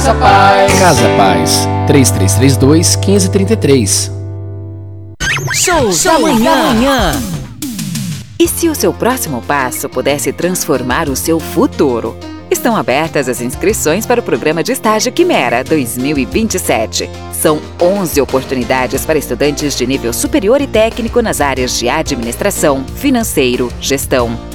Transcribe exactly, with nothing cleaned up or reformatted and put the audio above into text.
Casa Paz. Casa Paz, três três três dois, um cinco três três. Show, Show da manhã. da manhã. E se o seu próximo passo pudesse transformar o seu futuro? Estão abertas as inscrições para o programa de estágio Quimera dois mil e vinte e sete. São onze oportunidades para estudantes de nível superior e técnico nas áreas de administração, financeiro, gestão,